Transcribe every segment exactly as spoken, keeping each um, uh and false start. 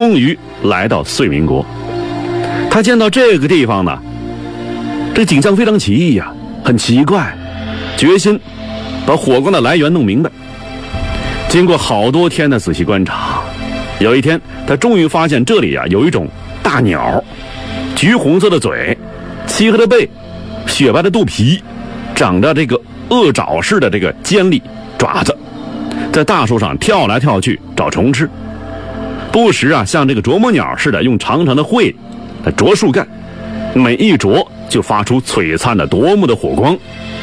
终于来到遂民国。他见到这个地方呢，这景象非常奇异呀、啊，很奇怪，决心把火光的来源弄明白。经过好多天的仔细观察，有一天他终于发现这里啊有一种大鸟，橘红色的嘴，漆黑的背，雪白的肚皮，长着这个恶爪似的这个尖利爪子，在大树上跳来跳去找虫吃，不时啊像这个啄木鸟似的用长长的喙来啄树干，每一啄就发出璀璨的夺目的火光。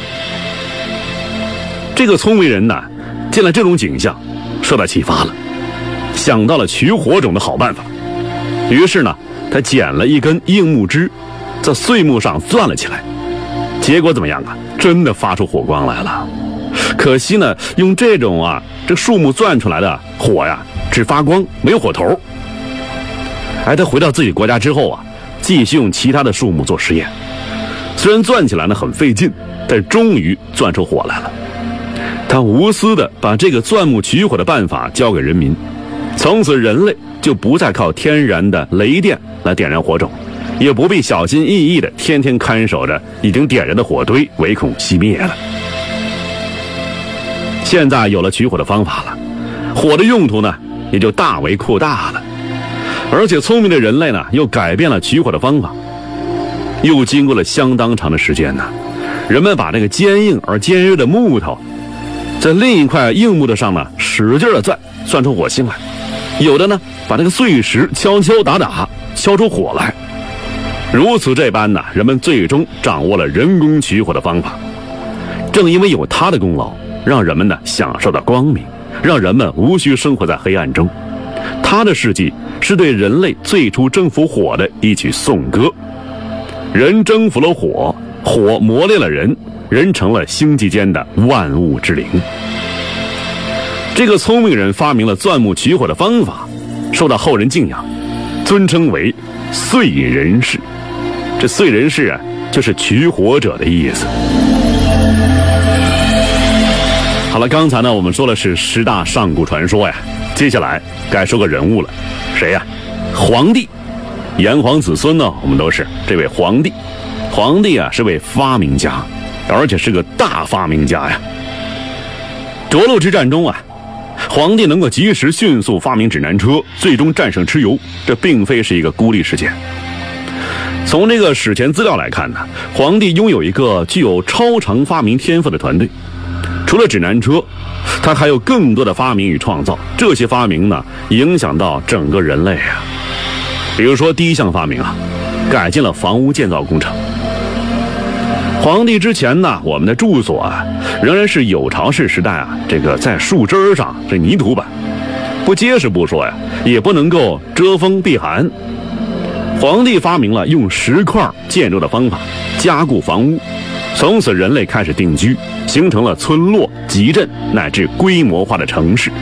这个聪明人呢，见了这种景象，受到启发了，想到了取火种的好办法。于是呢，他捡了一根硬木枝，在碎木上钻了起来。结果怎么样啊？真的发出火光来了。可惜呢，用这种啊这树木钻出来的火呀，只发光没有火头。哎，他回到自己国家之后啊，继续用其他的树木做实验。虽然钻起来呢很费劲，但终于钻出火来了。他无私地把这个钻木取火的办法交给人民，从此人类就不再靠天然的雷电来点燃火种，也不必小心翼翼地天天看守着已经点燃的火堆，唯恐熄灭了。现在有了取火的方法了，火的用途呢也就大为扩大了。而且聪明的人类呢又改变了取火的方法。又经过了相当长的时间呢，人们把这个坚硬而尖锐的木头在另一块硬木头上呢使劲的钻，钻出火星来。有的呢把这个碎石敲敲打打，敲出火来。如此这般呢，人们最终掌握了人工取火的方法。正因为有他的功劳，让人们呢享受到光明，让人们无需生活在黑暗中。他的事迹是对人类最初征服火的一曲颂歌。人征服了火，火磨练了人，人成了星际间的万物之灵。这个聪明人发明了钻木取火的方法，受到后人敬仰，尊称为燧人氏。这燧人氏啊，就是取火者的意思。好了，刚才呢我们说的是十大上古传说呀，接下来该说个人物了。谁呀？黄帝。炎黄子孙呢，我们都是这位黄帝。黄帝啊是位发明家，而且是个大发明家呀。涿鹿之战中啊，黄帝能够及时迅速发明指南车，最终战胜蚩尤，这并非是一个孤立事件。从这个史前资料来看呢，黄帝拥有一个具有超常发明天赋的团队。除了指南车，他还有更多的发明与创造，这些发明呢影响到整个人类啊。比如说第一项发明啊，改进了房屋建造工程。黄帝之前呢，我们的住所啊仍然是有巢氏时代啊，这个在树枝上这泥土板，不结实不说呀，也不能够遮风避寒。黄帝发明了用石块建筑的方法，加固房屋，从此人类开始定居，形成了村落、集镇乃至规模化的城市。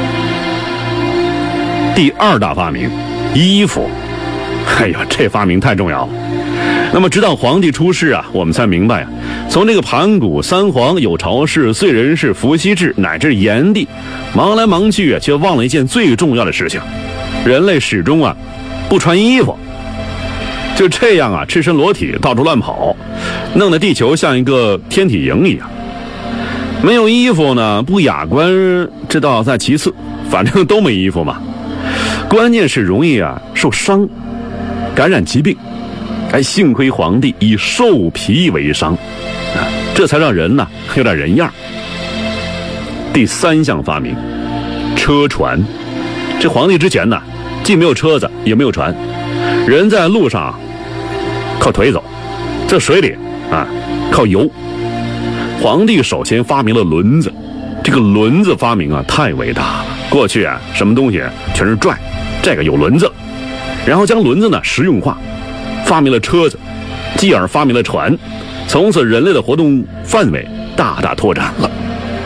第二大发明，衣服。哎呀，这发明太重要了。那么直到黄帝出世啊，我们才明白啊，从这个盘古、三皇、有巢氏、燧人氏、伏羲氏乃至炎帝，忙来忙去啊，却忘了一件最重要的事情：人类始终啊不穿衣服，就这样啊赤身裸体到处乱跑，弄得地球像一个天体营一样。没有衣服呢不雅观，这倒在其次，反正都没衣服嘛。关键是容易啊受伤，感染疾病。哎，幸亏黄帝以兽皮为裳，啊，这才让人呢有点人样。第三项发明，车船。这黄帝之前呢，既没有车子，也没有船，人在路上靠腿走，在水里啊靠游。黄帝首先发明了轮子，这个轮子发明啊太伟大了。过去啊什么东西全是拽，这个有轮子了，然后将轮子呢实用化，发明了车子，继而发明了船，从此人类的活动范围大大拓展了。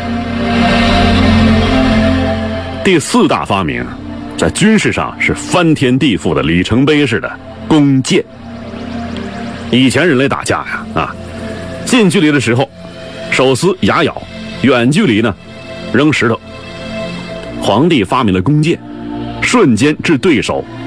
第四大发明，在军事上是翻天地覆的里程碑式的弓箭。以前人类打架呀啊，近距离的时候手撕牙咬，远距离呢扔石头。黄帝发明了弓箭，瞬间置对手